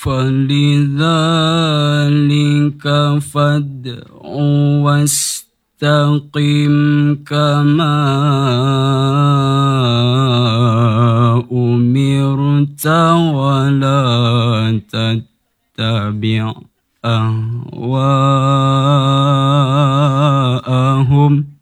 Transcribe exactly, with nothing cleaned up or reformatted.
فلذلك فادع واستقم كما أمرت ولا تتبع أهواءهم